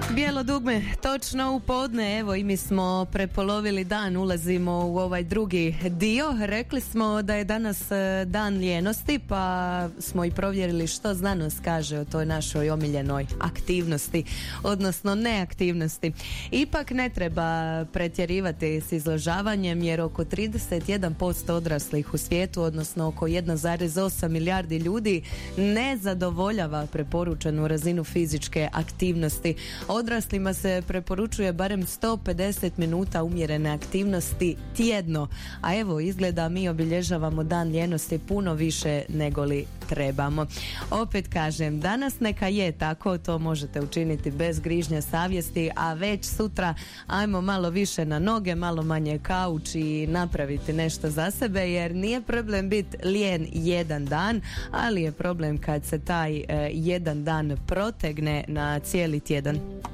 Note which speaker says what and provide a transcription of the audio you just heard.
Speaker 1: Bijelo dugme, točno u podne, evo i mi smo prepolovili dan, ulazimo u ovaj drugi dio. Rekli smo da je danas dan lijenosti, pa smo i provjerili što znanost kaže o toj našoj omiljenoj aktivnosti, odnosno neaktivnosti. Ipak ne treba pretjerivati s izložavanjem, jer oko 31% odraslih u svijetu, odnosno oko 1,8 milijardi ljudi, ne zadovoljava preporučenu razinu fizičke aktivnosti. Odraslima se preporučuje barem 150 minuta umjerene aktivnosti tjedno, a evo izgleda mi obilježavamo dan lijenosti puno više nego li trebamo. Opet kažem, danas neka je tako, to možete učiniti bez grižnja savjesti, a već sutra ajmo malo više na noge, malo manje kauč i napraviti nešto za sebe, jer nije problem biti lijen jedan dan, ali je problem kad se taj jedan dan protegne na cijeli tjedan.